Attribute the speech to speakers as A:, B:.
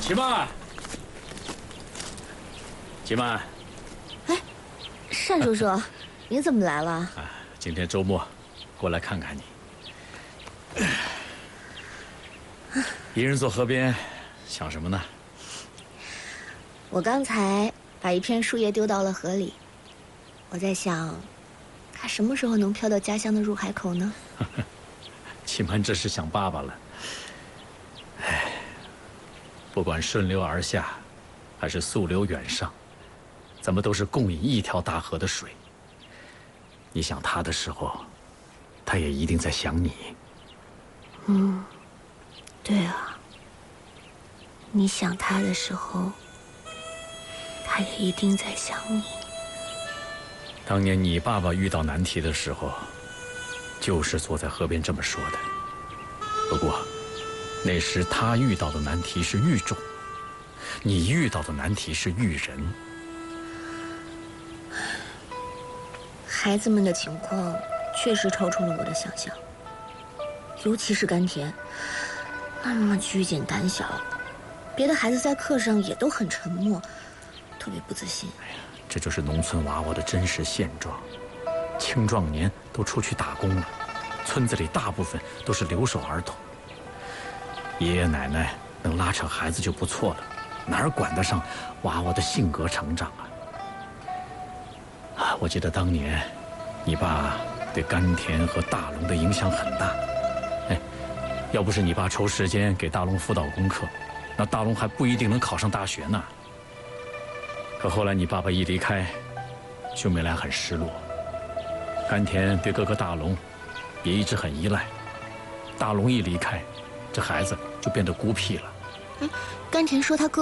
A: 齐曼，齐曼，
B: 哎，单叔叔，你怎么来了？
A: 今天周末，过来看看你。一人坐河边，想什么呢？
B: 我刚才把一片树叶丢到了河里，我在想，它什么时候能飘到家乡的入海口呢？
A: 齐曼这是想爸爸了。哎，不管顺流而下，还是溯流远上，咱们都是共饮一条大河的水。你想他的时候，他也一定在想你。
B: 嗯，对啊。你想他的时候，他也一定在想你。
A: 当年你爸爸遇到难题的时候，就是坐在河边这么说的。不过，那时他遇到的难题是狱众，你遇到的难题是狱人。
B: 孩子们的情况确实超出了我的想象，尤其是甘甜，那么拘谨胆小，别的孩子在课上也都很沉默，特别不自信。
A: 哎呀，这就是农村娃娃的真实现状。青壮年都出去打工了，村子里大部分都是留守儿童。爷爷奶奶能拉扯孩子就不错了，哪管得上娃娃的性格成长啊？我记得当年，你爸对甘甜和大龙的影响很大。哎，要不是你爸抽时间给大龙辅导功课，那大龙还不一定能考上大学呢。可后来你爸爸一离开，兄妹俩很失落。甘甜对哥哥大龙也一直很依赖，大龙一离开，这孩子就变得孤僻了。
B: 甘甜说他哥